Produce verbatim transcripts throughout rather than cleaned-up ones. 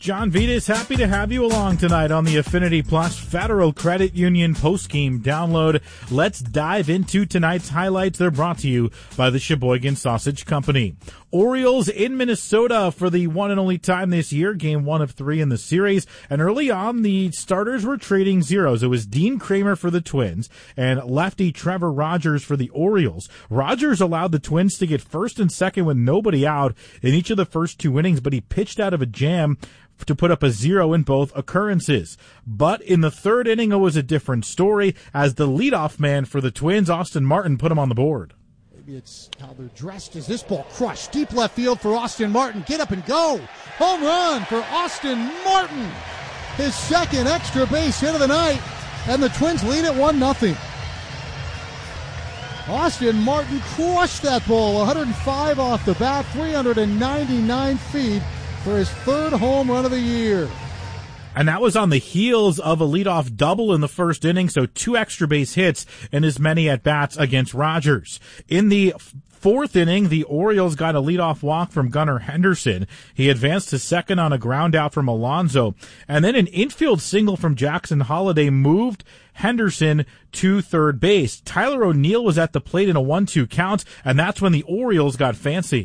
John Vitas, happy to have you along tonight on the Affinity Plus Federal Credit Union post-game download. Let's dive into tonight's highlights. They're brought to you by the Sheboygan Sausage Company. Orioles in Minnesota for the one and only time this year, game one of three in the series. And early on, the starters were trading zeros. It was Dean Kramer for the Twins and lefty Trevor Rogers for the Orioles. Rogers allowed the Twins to get first and second with nobody out in each of the first two innings, but he pitched out of a jam to put up a zero in both occurrences. But in the third inning, it was a different story as the leadoff man for the Twins, Austin Martin, put him on the board. Maybe it's how they're dressed as this ball crushed. Deep left field for Austin Martin. Get up and go. Home run for Austin Martin. His second extra base hit of the night, and the Twins lead at one nothing. Austin Martin crushed that ball. one hundred five off the bat, three hundred ninety-nine feet. For his third home run of the year. And that was on the heels of a leadoff double in the first inning, so two extra base hits and as many at-bats against Rogers. In the fourth inning, the Orioles got a leadoff walk from Gunnar Henderson. He advanced to second on a ground out from Alonso. And then an infield single from Jackson Holliday moved Henderson to third base. Tyler O'Neill was at the plate in a one two count, and that's when the Orioles got fancy.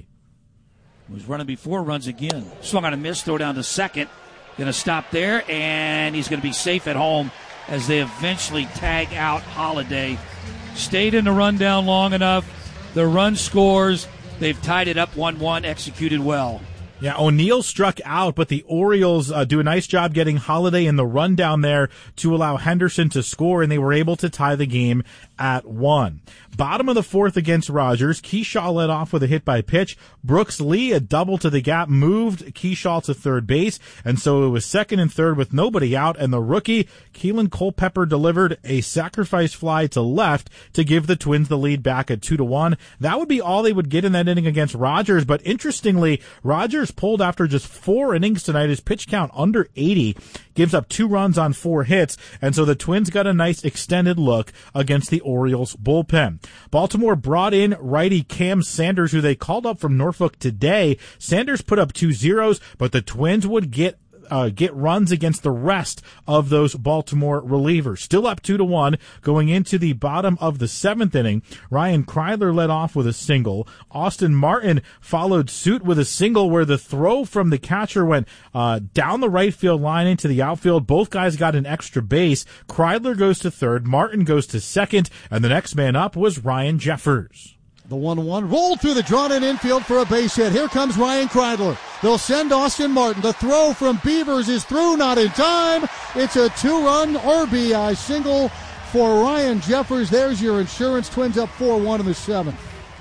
Was running before, runs again. Swung on a miss, throw down to second. Going to stop there, and he's going to be safe at home as they eventually tag out Holiday. Stayed in the rundown long enough. The run scores. They've tied it up one one, executed well. Yeah, O'Neill struck out, but the Orioles uh, do a nice job getting Holiday in the rundown there to allow Henderson to score, and they were able to tie the game at one. Bottom of the fourth against Rogers, Keyshaw led off with a hit by pitch. Brooks Lee, a double to the gap, moved Keyshaw to third base, and so it was second and third with nobody out, and the rookie, Keelan Culpepper, delivered a sacrifice fly to left to give the Twins the lead back at two to one. That would be all they would get in that inning against Rogers, but interestingly, Rogers pulled after just four innings tonight. His pitch count under eighty, gives up two runs on four hits, and so the Twins got a nice extended look against the Orioles bullpen. Baltimore brought in righty Cam Sanders, who they called up from Norfolk today. Sanders put up two zeros, but the Twins would get Uh, get runs against the rest of those Baltimore relievers. Still up two to one going into the bottom of the seventh inning. Ryan Kreidler led off with a single. Austin Martin followed suit with a single where the throw from the catcher went uh, down the right field line into the outfield. Both guys got an extra base. Kreidler goes to third. Martin goes to second, and the next man up was Ryan Jeffers. The one one rolled through the drawn-in infield for a base hit. Here comes Ryan Kreidler. They'll send Austin Martin. The throw from Beavers is through, not in time. It's a two-run R B I single for Ryan Jeffers. There's your insurance. Twins up four one in the seventh.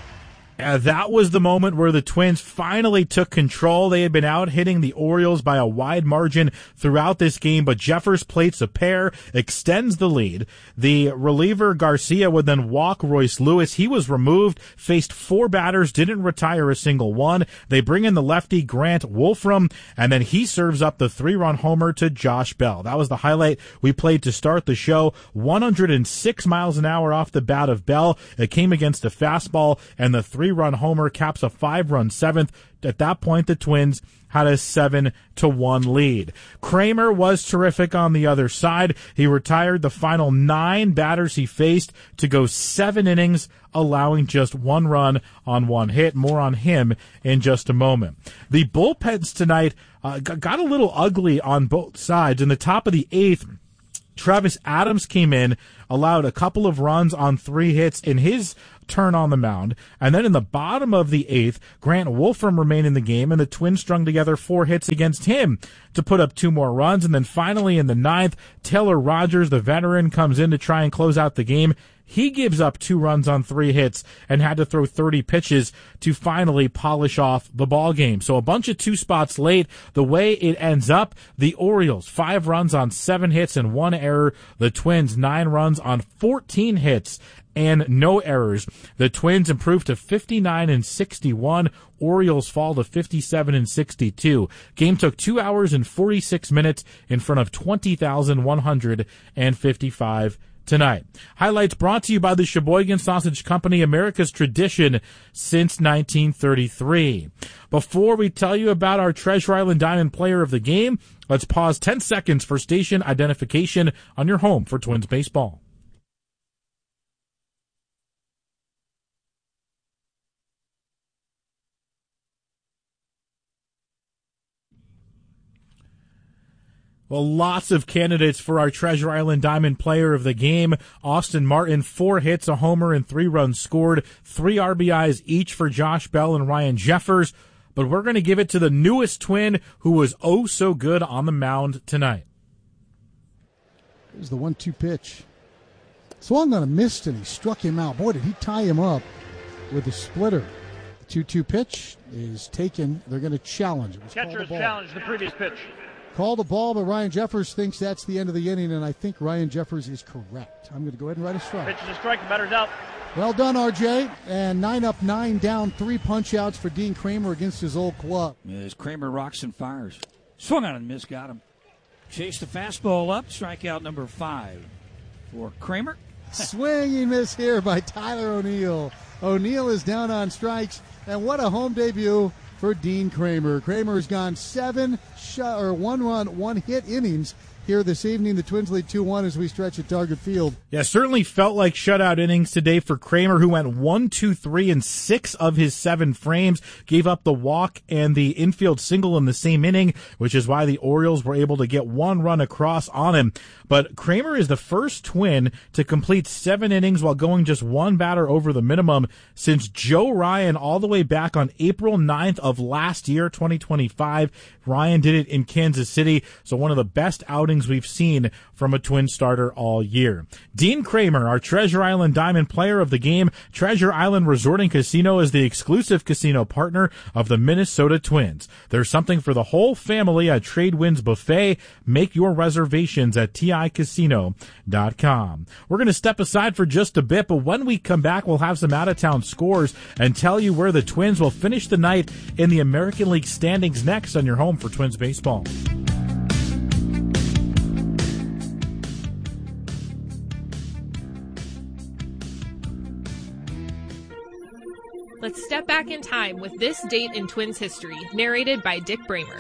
Uh, that was the moment where the Twins finally took control. They had been out hitting the Orioles by a wide margin throughout this game, but Jeffers plates a pair, extends the lead. The reliever Garcia would then walk Royce Lewis. He was removed, faced four batters, didn't retire a single one. They bring in the lefty Grant Wolfram, and then he serves up the three-run homer to Josh Bell. That was the highlight we played to start the show. one hundred six miles an hour off the bat of Bell. It came against a fastball, and the three Three-run homer caps a five-run seventh. At that point, the Twins had a seven to one lead. Kramer was terrific on the other side. He retired the final nine batters he faced to go seven innings, allowing just one run on one hit. More on him in just a moment. The bullpens tonight uh, got a little ugly on both sides. In the top of the eighth, Travis Adams came in, allowed a couple of runs on three hits in his turn on the mound. And then in the bottom of the eighth, Grant Wolfram remained in the game, and the Twins strung together four hits against him to put up two more runs. And then finally in the ninth, Taylor Rogers, the veteran, comes in to try and close out the game. He gives up two runs on three hits and had to throw thirty pitches to finally polish off the ball game. So a bunch of two spots late. The way it ends up, the Orioles, five runs on seven hits and one error. The Twins, nine runs on fourteen hits and no errors. The Twins improve to fifty-nine and sixty-one. Orioles fall to fifty-seven and sixty-two. Game took two hours and forty-six minutes in front of twenty thousand one hundred fifty-five tonight. Highlights brought to you by the Sheboygan Sausage Company, America's tradition since nineteen thirty-three. Before we tell you about our Treasure Island Diamond player of the game, let's pause ten seconds for station identification on your home for Twins baseball. Well, lots of candidates for our Treasure Island Diamond player of the game. Austin Martin, four hits, a homer, and three runs scored. Three R B Is each for Josh Bell and Ryan Jeffers. But we're going to give it to the newest Twin who was oh so good on the mound tonight. Here's the one two pitch. Swung on a missed, and he struck him out. Boy, did he tie him up with a splitter. The two two pitch is taken. They're going to challenge. Catcher's challenged the previous pitch. Called the ball, but Ryan Jeffers thinks that's the end of the inning, and I think Ryan Jeffers is correct. I'm going to go ahead and write a strike. Pitch is a strike, the batter's out. Well done, R J. And nine up, nine down, three punch-outs for Dean Kramer against his old club. As Kramer rocks and fires. Swung on and missed, got him. Chased the fastball up, strikeout number five for Kramer. Swinging miss here by Tyler O'Neill. O'Neill is down on strikes, and what a home debut for Dean Kramer. Kramer has gone seven shot or one run, one hit innings here this evening. The Twins lead two one as we stretch at Target Field. Yeah, certainly felt like shutout innings today for Kramer, who went one, two, three in six of his seven frames, gave up the walk and the infield single in the same inning, which is why the Orioles were able to get one run across on him. But Kramer is the first Twin to complete seven innings while going just one batter over the minimum since Joe Ryan all the way back on April ninth of last year, twenty twenty-five. Ryan did it in Kansas City, so one of the best outings we've seen from a Twin starter all year. Dean Kramer, our Treasure Island Diamond player of the game. Treasure Island Resort and Casino is the exclusive casino partner of the Minnesota Twins. There's something for the whole family at Trade Winds Buffet. Make your reservations at T I casino dot com. We're going to step aside for just a bit, but when we come back, we'll have some out-of-town scores and tell you where the Twins will finish the night in the American League standings next on your home for Twins baseball. Let's step back in time with this date in Twins history, narrated by Dick Bramer.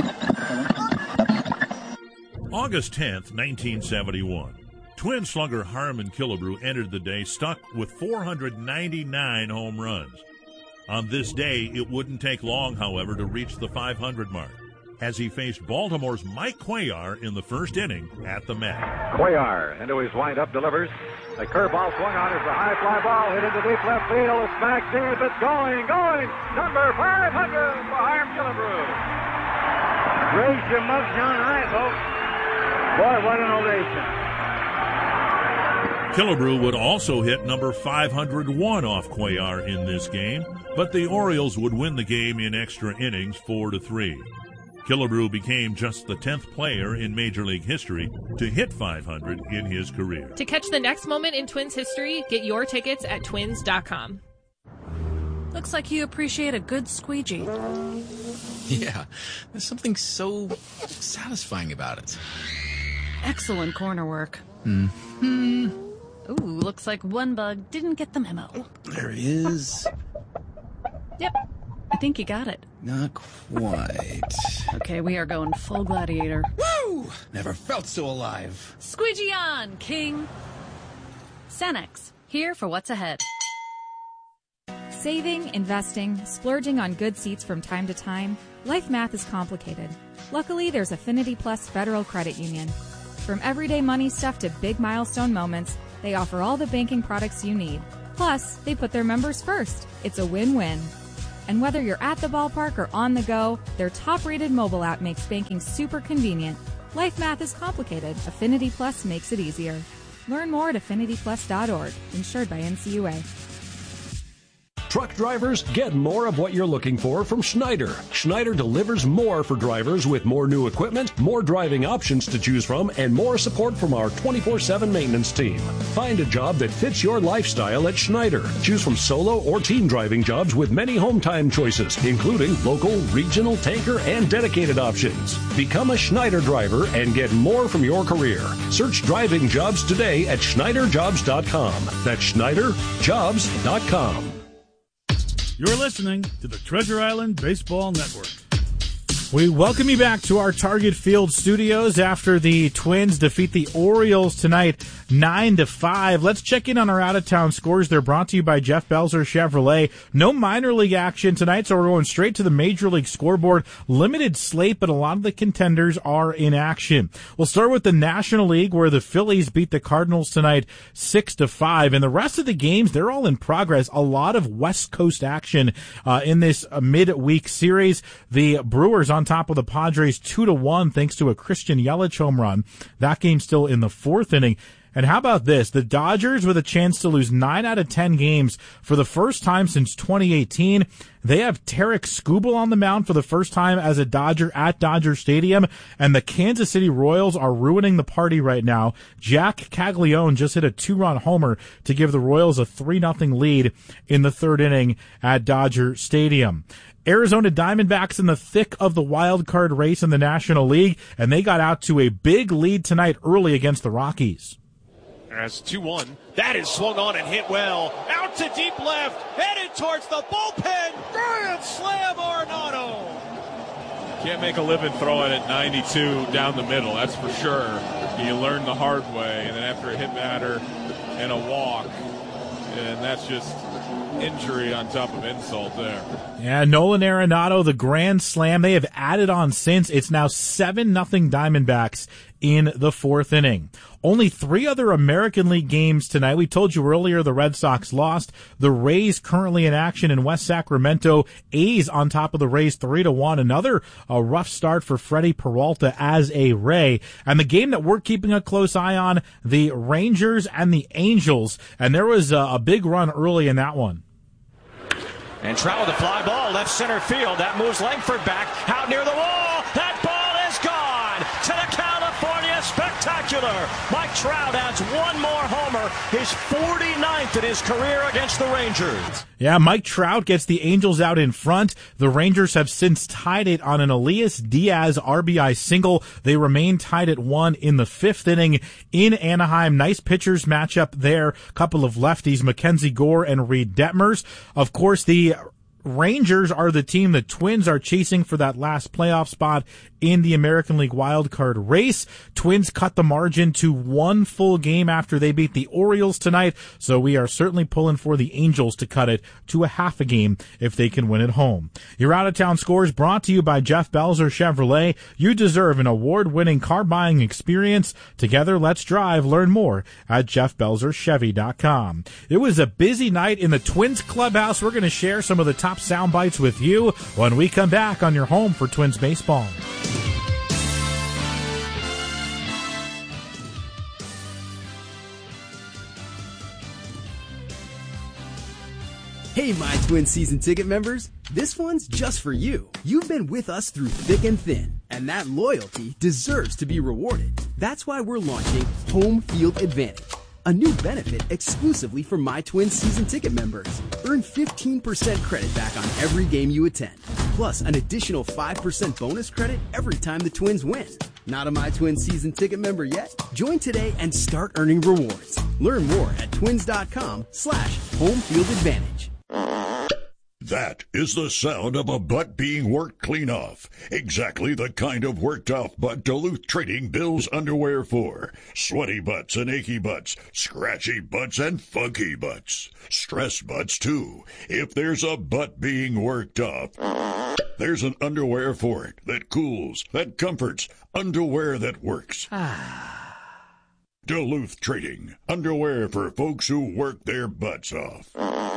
August tenth, nineteen seventy-one. Twin slugger Harmon Killebrew entered the day stuck with four hundred ninety-nine home runs. On this day, it wouldn't take long, however, to reach the five hundred mark, as he faced Baltimore's Mike Cuellar in the first inning at the Met. Cuellar into his windup delivers. The curveball swung on is a high fly ball hit into deep left field. It's back deep. It's going, going. Number five hundred for Harm Killebrew. Raise your mugs on high, folks. Boy, what an ovation. Killebrew would also hit number five hundred one off Cuellar in this game, but the Orioles would win the game in extra innings four to three. Killebrew became just the tenth player in Major League history to hit five hundred in his career. To catch the next moment in Twins history, get your tickets at twins dot com. Looks like you appreciate a good squeegee. Yeah, there's something so satisfying about it. Excellent corner work. Hmm. Ooh, looks like one bug didn't get the memo. There he is. Yep, I think you got it. Not quite. Okay, we are going full gladiator. Woo! Never felt so alive. Squeegee on, King. Cenex, here for what's ahead. Saving, investing, splurging on good seats from time to time, life math is complicated. Luckily, there's Affinity Plus Federal Credit Union. From everyday money stuff to big milestone moments, they offer all the banking products you need. Plus, they put their members first. It's a win-win. And whether you're at the ballpark or on the go, their top-rated mobile app makes banking super convenient. Life math is complicated. Affinity Plus makes it easier. Learn more at affinity plus dot org. Insured by N C U A. Truck drivers, get more of what you're looking for from Schneider. Schneider delivers more for drivers with more new equipment, more driving options to choose from, and more support from our twenty-four seven maintenance team. Find a job that fits your lifestyle at Schneider. Choose from solo or team driving jobs with many home time choices, including local, regional, tanker, and dedicated options. Become a Schneider driver and get more from your career. Search driving jobs today at Schneider Jobs dot com. That's Schneider Jobs dot com. You're listening to the Treasure Island Baseball Network. We welcome you back to our Target Field studios after the Twins defeat the Orioles tonight, nine to five. Let's check in on our out-of-town scores. They're brought to you by Jeff Belzer Chevrolet. No minor league action tonight, so we're going straight to the Major League scoreboard. Limited slate, but a lot of the contenders are in action. We'll start with the National League, where the Phillies beat the Cardinals tonight, six to five. And the rest of the games, they're all in progress. A lot of West Coast action uh, in this uh, midweek series. The Brewers on top of the Padres two to one thanks to a Christian Yelich home run. That game's still in the fourth inning. And how about this? The Dodgers with a chance to lose nine out of ten games for the first time since twenty eighteen. They have Tarek Skubal on the mound for the first time as a Dodger at Dodger Stadium. And the Kansas City Royals are ruining the party right now. Jack Caglione just hit a two-run homer to give the Royals a three nothing lead in the third inning at Dodger Stadium. Arizona Diamondbacks in the thick of the wild card race in the National League, and they got out to a big lead tonight early against the Rockies. As two one, that is swung on and hit well. Out to deep left, headed towards the bullpen. Grand slam, Arenado. Can't make a living throwing at ninety-two down the middle, that's for sure. You learn the hard way, and then after a hit batter and a walk, and that's just injury on top of insult there. Yeah, Nolan Arenado, the grand slam. They have added on since. It's now seven nothing Diamondbacks in the fourth inning. Only three other American League games tonight. We told you earlier the Red Sox lost. The Rays currently in action in West Sacramento. A's on top of the Rays three to one. Another a rough start for Freddie Peralta as a Ray. And the game that we're keeping a close eye on, the Rangers and the Angels. And there was a, a big run early in that one. And Trout with a fly ball, left center field. That moves Langford back, out near the wall. That ball is gone to the California Spectacular. Mike Trout adds one more homer, his forty-ninth in his career against the Rangers. Yeah, Mike Trout gets the Angels out in front. The Rangers have since tied it on an Elias Diaz R B I single. They remain tied at one in the fifth inning in Anaheim. Nice pitchers matchup there. Couple of lefties, Mackenzie Gore and Reed Detmers. Of course, the Rangers are the team the Twins are chasing for that last playoff spot in the American League wildcard race. Twins cut the margin to one full game after they beat the Orioles tonight, so we are certainly pulling for the Angels to cut it to a half a game if they can win at home. Your out-of-town scores brought to you by Jeff Belzer Chevrolet. You deserve an award-winning car buying experience. Together, let's drive. Learn more at Jeff Belzer Chevy dot com. It was a busy night in the Twins clubhouse. We're going to share some of the top sound bites with you when we come back on your home for Twins baseball. Hey, my Twin season ticket members, this one's just for you. You've been with us through thick and thin, and that loyalty deserves to be rewarded. That's why we're launching Home Field Advantage, a new benefit exclusively for My Twin season ticket members. Earn fifteen percent credit back on every game you attend, plus an additional five percent bonus credit every time the Twins win. Not a My Twin season ticket member yet? Join today and start earning rewards. Learn more at twins.com slash home field advantage. That is the sound of a butt being worked clean off. Exactly the kind of worked off butt Duluth Trading builds underwear for. Sweaty butts and achy butts, scratchy butts and funky butts. Stress butts too. If there's a butt being worked off, there's an underwear for it that cools, that comforts, underwear that works. Duluth Trading, underwear for folks who work their butts off.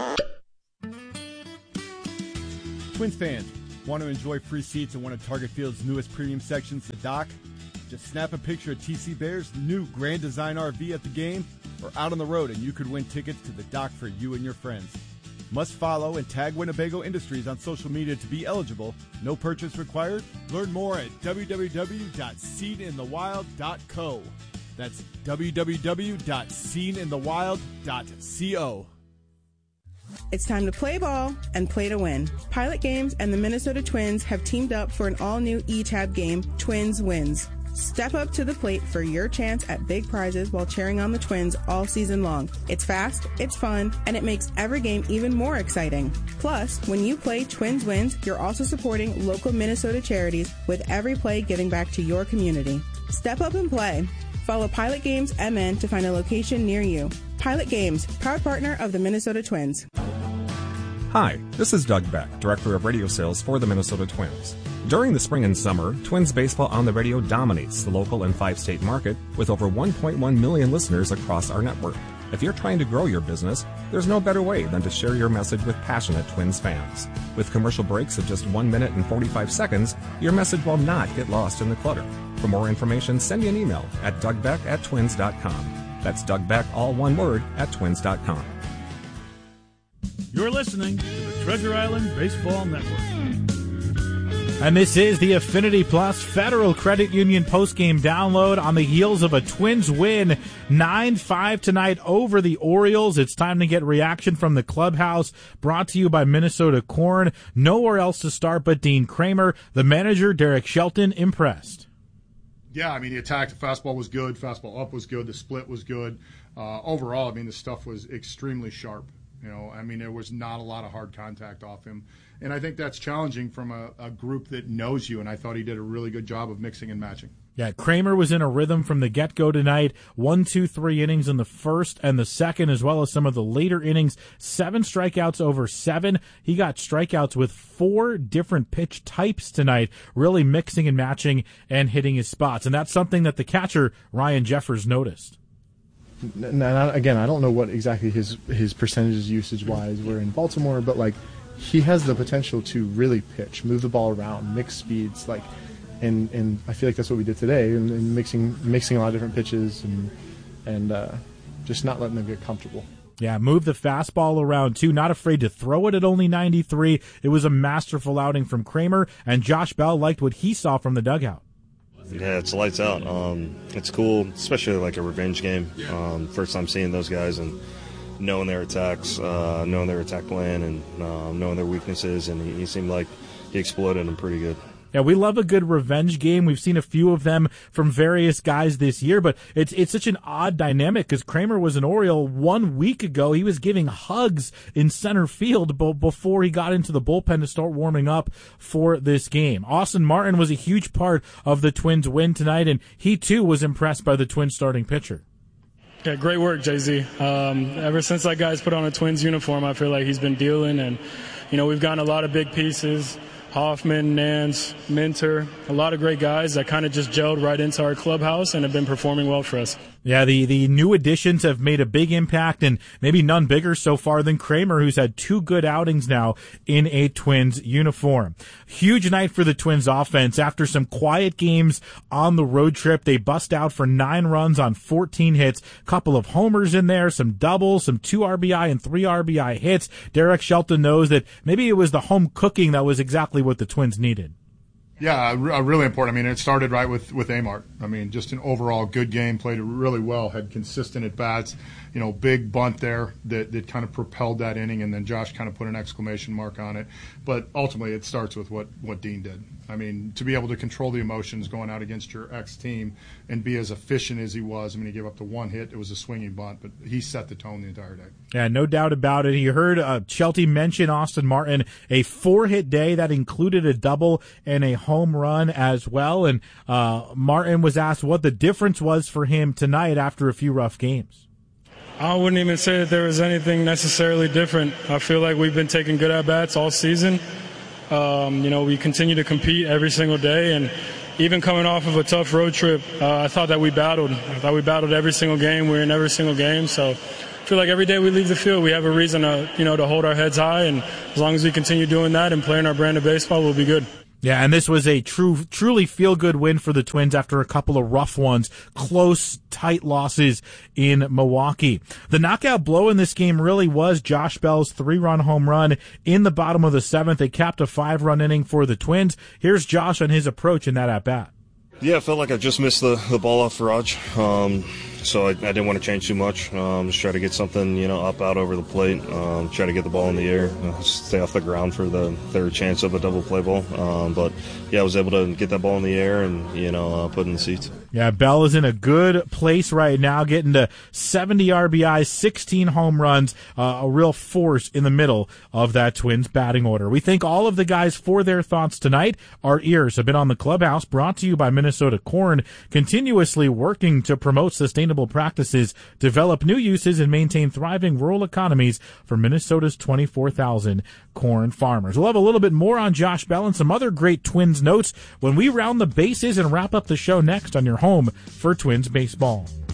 Twins fans, want to enjoy free seats in one of Target Field's newest premium sections, the Dock? Just snap a picture of T C Bear's new Grand Design R V at the game or out on the road, and you could win tickets to the Dock for you and your friends. Must follow and tag Winnebago Industries on social media to be eligible. No purchase required. Learn more at w w w dot seen in the wild dot co. That's w w w dot seen in the wild dot co. It's time to play ball and play to win. Pilot Games and the Minnesota Twins have teamed up for an all-new E-Tab game, Twins Wins. Step up to the plate for your chance at big prizes while cheering on the Twins all season long. It's fast, it's fun, and it makes every game even more exciting. Plus, when you play Twins Wins, you're also supporting local Minnesota charities with every play giving back to your community. Step up and play. Follow Pilot Games M N to find a location near you. Pilot Games, proud partner of the Minnesota Twins. Hi, this is Doug Beck, Director of Radio Sales for the Minnesota Twins. During the spring and summer, Twins baseball on the radio dominates the local and five-state market with over one point one million listeners across our network. If you're trying to grow your business, there's no better way than to share your message with passionate Twins fans. With commercial breaks of just one minute and forty-five seconds, your message will not get lost in the clutter. For more information, send me an email at dougbeck at twins dot com. That's Doug Beck, all one word, at twins dot com. You're listening to the Treasure Island Baseball Network. And this is the Affinity Plus Federal Credit Union postgame download on the heels of a Twins win nine five tonight over the Orioles. It's time to get reaction from the clubhouse, brought to you by Minnesota Corn. Nowhere else to start but Dean Kramer. The manager, Derek Shelton, impressed. Yeah, I mean, the attack, the fastball was good. Fastball up was good. The split was good. Uh, overall, I mean, the stuff was extremely sharp. You know, I mean, there was not a lot of hard contact off him. And I think that's challenging from a, a group that knows you, and I thought he did a really good job of mixing and matching. Yeah, Kramer was in a rhythm from the get-go tonight. One, two, three innings in the first and the second, as well as some of the later innings. Seven strikeouts over seven. He got strikeouts with four different pitch types tonight, really mixing and matching and hitting his spots. And that's something that the catcher, Ryan Jeffers, noticed. Now, again, I don't know what exactly his his percentages usage-wise were in Baltimore, but, like, he has the potential to really pitch, move the ball around, mix speeds, like, and and I feel like that's what we did today, and, and mixing mixing a lot of different pitches and and uh, just not letting them get comfortable. Yeah, move the fastball around, too. Not afraid to throw it at only ninety-three. It was a masterful outing from Kramer, and Josh Bell liked what he saw from the dugout. Yeah, it's lights out. Um, it's cool, especially like a revenge game. Um, first time seeing those guys and knowing their attacks, uh, knowing their attack plan, and uh, knowing their weaknesses. And he, he seemed like he exploded them pretty good. Yeah, we love a good revenge game. We've seen a few of them from various guys this year, but it's it's such an odd dynamic because Kramer was an Oriole one week ago. He was giving hugs in center field before he got into the bullpen to start warming up for this game. Austin Martin was a huge part of the Twins' win tonight, and he too was impressed by the Twins' starting pitcher. Yeah, great work, Jay-Z. Um, ever since that guy's put on a Twins uniform, I feel like he's been dealing, and you know we've gotten a lot of big pieces. Hoffman, Nance, Minter, a lot of great guys that kind of just gelled right into our clubhouse and have been performing well for us. Yeah, the, the new additions have made a big impact, and maybe none bigger so far than Kramer, who's had two good outings now in a Twins uniform. Huge night for the Twins offense. After some quiet games on the road trip, they bust out for nine runs on fourteen hits, couple of homers in there, some doubles, some two R B I and three R B I hits. Derek Shelton knows that maybe it was the home cooking that was exactly what the Twins needed. Yeah, really important. I mean, it started right with, with Amart. I mean, just an overall good game, played really well, had consistent at-bats, you know, big bunt there that, that kind of propelled that inning, and then Josh kind of put an exclamation mark on it. But ultimately, it starts with what, what Dean did. I mean, to be able to control the emotions going out against your ex-team and be as efficient as he was. I mean, he gave up the one hit. It was a swinging bunt, but he set the tone the entire day. Yeah, no doubt about it. You heard uh, Shelty mention Austin Martin, a four-hit day that included a double and a home run as well. And uh, Martin was asked what the difference was for him tonight after a few rough games. I wouldn't even say that there was anything necessarily different. I feel like we've been taking good at-bats all season. Um, you know, we continue to compete every single day, and even coming off of a tough road trip, uh, I thought that we battled. I thought we battled every single game. We were in every single game, so I feel like every day we leave the field, we have a reason to, you know, to hold our heads high, and as long as we continue doing that and playing our brand of baseball, we'll be good. Yeah, and this was a true, truly feel-good win for the Twins after a couple of rough ones, close, tight losses in Milwaukee. The knockout blow in this game really was Josh Bell's three-run home run in the bottom of the seventh. It capped a five-run inning for the Twins. Here's Josh on his approach in that at-bat. Yeah, I felt like I just missed the, the ball off Raj, um, so I, I didn't want to change too much. Um, just try to get something, you know, up, out over the plate, um, try to get the ball in the air, uh, stay off the ground for the third chance of a double play ball. Um, but, yeah, I was able to get that ball in the air and, you know, uh, put it in the seats. Yeah, Bell is in a good place right now, getting to seventy R B Is, sixteen home runs, uh, a real force in the middle of that Twins batting order. We thank all of the guys for their thoughts tonight. Our ears have been on the Clubhouse, brought to you by Minnesota Corn, continuously working to promote sustainable practices, develop new uses, and maintain thriving rural economies for Minnesota's twenty-four thousand corn farmers. We'll have a little bit more on Josh Bell and some other great Twins notes when we round the bases and wrap up the show next on your home for Twins baseball.